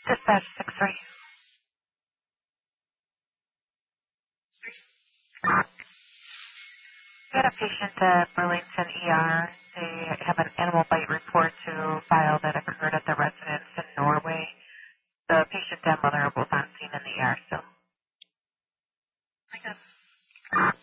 Dispatch 6-3. We had a patient at Burlington ER. They have an animal bite report to file that occurred at the residence in Norway. The patient and mother are both on scene in the ER, so. I guess.